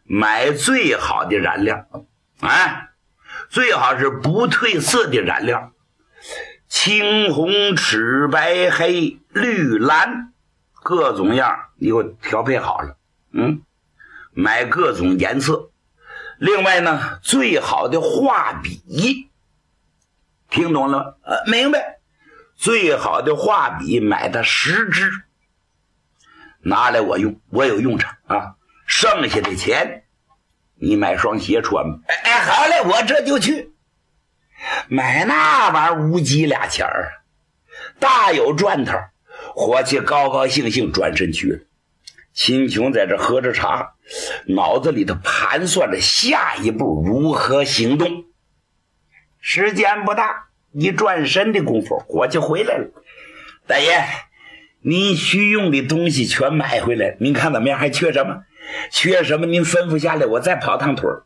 买最好的染料，最好是不褪色的染料，青红赤白黑绿蓝各种样你给我调配好了，买各种颜色。另外呢，最好的画笔，听懂了吗？明白。最好的画笔买它10支，拿来我用，我有用场啊。剩下的钱你买双鞋穿吧。好嘞，我这就去买那玩意儿，无几俩钱儿，大有赚头。伙计高高兴兴转身去了。秦琼在这喝着茶，脑子里头盘算着下一步如何行动。时间不大，一转身的功夫，伙计回来了。大爷，您需用的东西全买回来，您看怎么样？还缺什么？缺什么您吩咐下来，我再跑趟腿儿。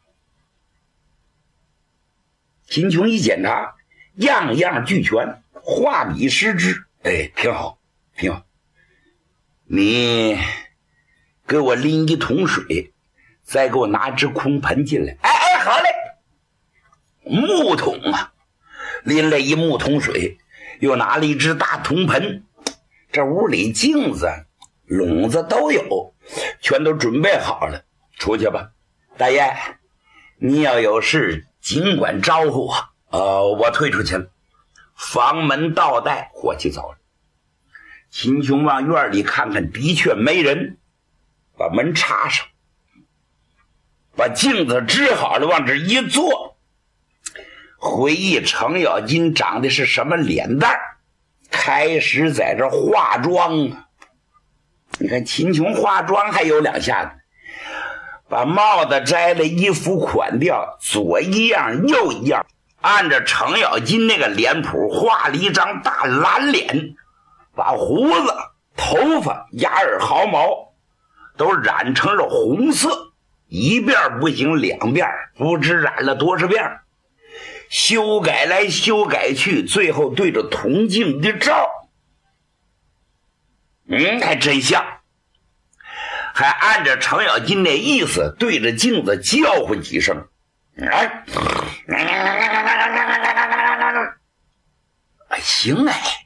秦琼一检查，样样俱全，画笔10支，挺好，挺好。你给我拎一桶水，再给我拿只空盆进来。好嘞。木桶啊，拎了一木桶水，又拿了一只大铜盆。这屋里镜子笼子都有，全都准备好了。出去吧，大爷，你要有事尽管招呼我，我退出去了。房门倒带，伙计走了。秦琼往院里看看，的确没人，把门插上，把镜子支好了，往这一坐，回忆程咬金长的是什么脸蛋，开始在这化妆啊。你看秦琼化妆还有2下子，把帽子摘了，衣服款掉，左一样右一样，按着程咬金那个脸谱画了一张大蓝脸，把胡子头发牙耳毫毛都染成了红色，一遍不行2遍，不知染了多少遍，修改来修改去，最后对着铜镜的照，还真像。还按着程咬金那意思对着镜子叫唤几声，行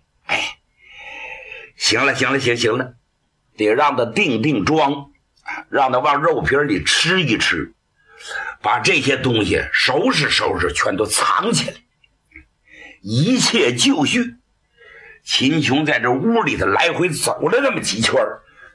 行了，得让他定妆，让他往肉皮里吃一吃，把这些东西收拾收拾，全都藏起来，一切就绪。秦琼在这屋里头来回走了那么几圈，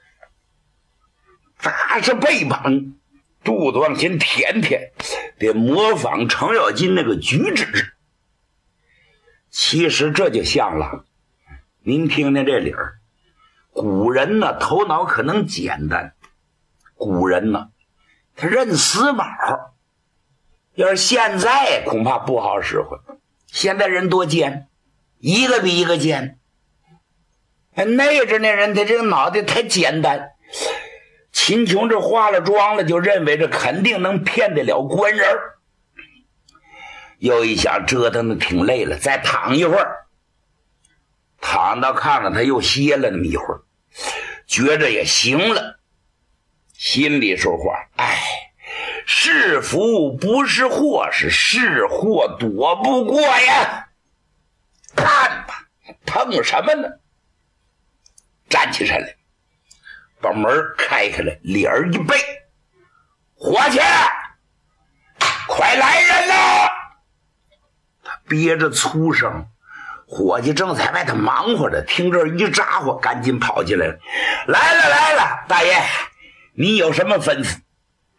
扎着背膀，肚子往前舔舔，得模仿程咬金那个举止。其实这就像了，您听听这理儿，古人呢头脑可能简单，古人呢他认死卯，要是现在恐怕不好使唤。现在人多奸，一个比一个奸。那阵那人他这个脑袋太简单，秦琼这化了妆了，就认为这肯定能骗得了官人。又一想折腾的挺累了，再躺一会儿，躺到炕上他又歇了那么一会儿，觉着也行了，心里说话，是福不是祸，是祸躲不过呀。看吧，碰什么呢？站起身来，把门开开了，脸儿一背，伙计，快来人了！他憋着粗声，伙计正在外头忙活着，听这一咋呼，赶紧跑进来了。来了，大爷，你有什么吩咐？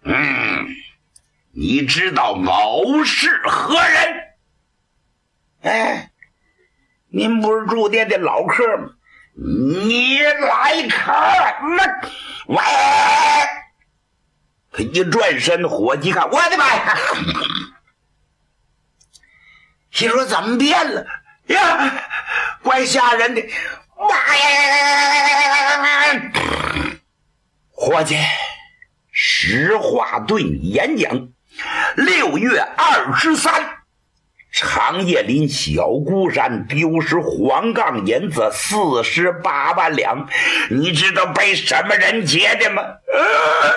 你知道某是何人？您不是住店的老客吗？你来看，喂！他一转身，伙计看，我的妈呀！心说怎么变了呀？怪吓人的！妈呀！伙计，实话对你演讲，6月23。长叶林小孤山丢失黄杠银子48万两，你知道被什么人劫的吗？